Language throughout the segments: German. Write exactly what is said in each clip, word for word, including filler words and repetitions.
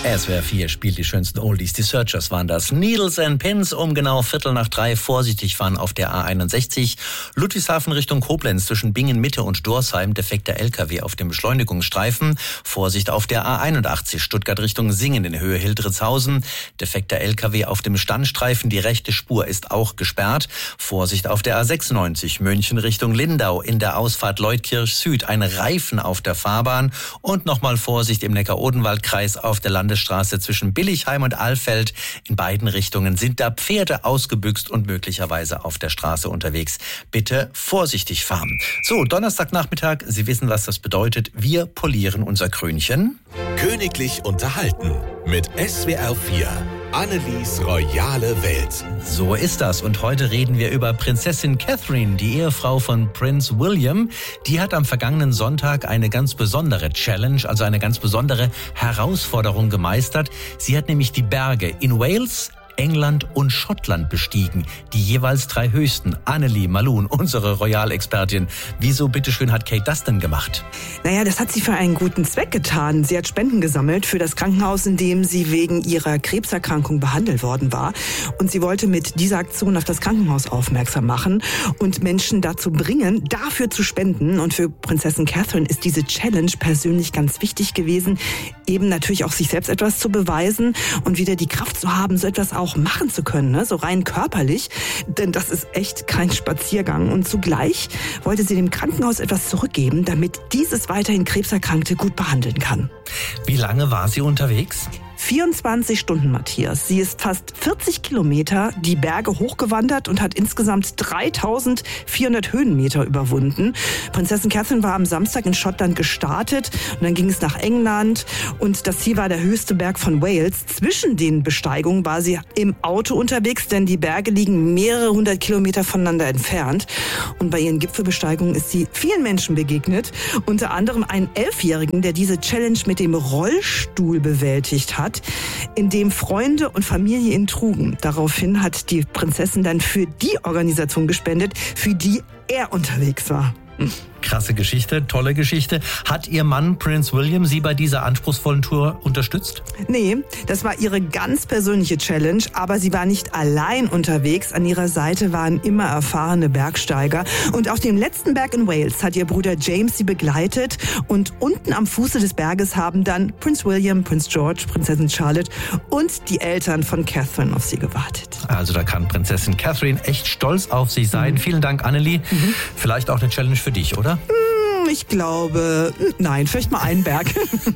S W R vier spielt die schönsten Oldies. Die Searchers waren das. Needles and Pins um genau Viertel nach drei. Vorsichtig fahren auf der A einundsechzig. Ludwigshafen Richtung Koblenz zwischen Bingen Mitte und Dorsheim. Defekter L K W auf dem Beschleunigungsstreifen. Vorsicht auf der A einundachtzig. Stuttgart Richtung Singen in Höhe Hildritzhausen. Defekter L K W auf dem Standstreifen. Die rechte Spur ist auch gesperrt. Vorsicht auf der A sechsundneunzig. München Richtung Lindau in der Ausfahrt Leutkirch Süd. Ein Reifen auf der Fahrbahn. Und nochmal Vorsicht im Neckar-Odenwald-Kreis auf der Landesstraße zwischen Billigheim und Alfeld. In beiden Richtungen sind da Pferde ausgebüxt und möglicherweise auf der Straße unterwegs. Bitte vorsichtig fahren. So, Donnerstagnachmittag, Sie wissen, was das bedeutet. Wir polieren unser Krönchen. Königlich unterhalten mit S W R vier. Annelies royale Welt. So ist das. Und heute reden wir über Prinzessin Catherine, die Ehefrau von Prinz William. Die hat am vergangenen Sonntag eine ganz besondere Challenge, also eine ganz besondere Herausforderung gemeistert. Sie hat nämlich die Berge in Wales, England und Schottland bestiegen. Die jeweils drei höchsten. Annelie Malun, unsere Royalexpertin. Wieso, bitteschön, hat Kate das denn gemacht? Naja, das hat sie für einen guten Zweck getan. Sie hat Spenden gesammelt für das Krankenhaus, in dem sie wegen ihrer Krebserkrankung behandelt worden war. Und sie wollte mit dieser Aktion auf das Krankenhaus aufmerksam machen und Menschen dazu bringen, dafür zu spenden. Und für Prinzessin Catherine ist diese Challenge persönlich ganz wichtig gewesen, eben natürlich auch sich selbst etwas zu beweisen und wieder die Kraft zu haben, so etwas auch machen zu können, ne? So rein körperlich, denn das ist echt kein Spaziergang. Und zugleich wollte sie dem Krankenhaus etwas zurückgeben, damit dieses weiterhin Krebserkrankte gut behandeln kann. Wie lange war sie unterwegs? vierundzwanzig Stunden, Matthias. Sie ist fast vierzig Kilometer die Berge hochgewandert und hat insgesamt dreitausendvierhundert Höhenmeter überwunden. Prinzessin Catherine war am Samstag in Schottland gestartet und dann ging es nach England und das Ziel war der höchste Berg von Wales. Zwischen den Besteigungen war sie im Auto unterwegs, denn die Berge liegen mehrere hundert Kilometer voneinander entfernt. Und bei ihren Gipfelbesteigungen ist sie vielen Menschen begegnet, unter anderem einen Elfjährigen, der diese Challenge mit dem Rollstuhl bewältigt hat, in dem Freunde und Familie ihn trugen. Daraufhin hat die Prinzessin dann für die Organisation gespendet, für die er unterwegs war. Hm. Krasse Geschichte, tolle Geschichte. Hat Ihr Mann Prinz William Sie bei dieser anspruchsvollen Tour unterstützt? Nee, das war ihre ganz persönliche Challenge, aber sie war nicht allein unterwegs. An ihrer Seite waren immer erfahrene Bergsteiger. Und auf dem letzten Berg in Wales hat ihr Bruder James sie begleitet. Und unten am Fuße des Berges haben dann Prinz William, Prinz George, Prinzessin Charlotte und die Eltern von Catherine auf sie gewartet. Also da kann Prinzessin Catherine echt stolz auf sich sein. Mhm. Vielen Dank, Annelie. Mhm. Vielleicht auch eine Challenge für dich, oder? Ich glaube, nein, vielleicht mal einen Berg.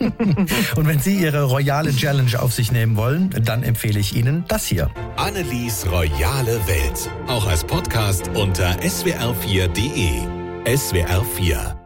Und wenn Sie Ihre royale Challenge auf sich nehmen wollen, dann empfehle ich Ihnen das hier. Annelies royale Welt. Auch als Podcast unter S W R vier punkt de. S W R vier.